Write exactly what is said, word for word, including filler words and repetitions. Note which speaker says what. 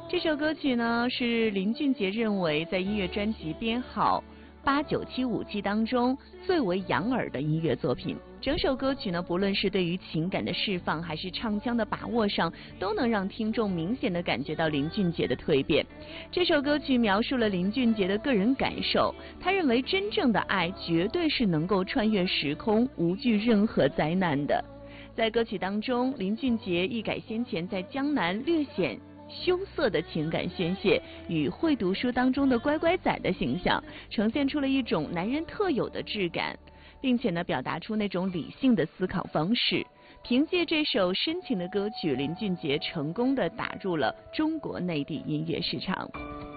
Speaker 1: 这首歌曲呢是林俊杰认为在音乐专辑编号八九七五期当中最为养耳的音乐作品。整首歌曲呢，不论是对于情感的释放，还是唱腔的把握上，都能让听众明显的感觉到林俊杰的蜕变。这首歌曲描述了林俊杰的个人感受，他认为真正的爱绝对是能够穿越时空，无惧任何灾难的。在歌曲当中，林俊杰一改先前在江南略显羞涩的情感宣泄与会读书当中的乖乖仔的形象，呈现出了一种男人特有的质感，并且呢表达出那种理性的思考方式。凭借这首深情的歌曲，林俊杰成功的打入了中国内地音乐市场。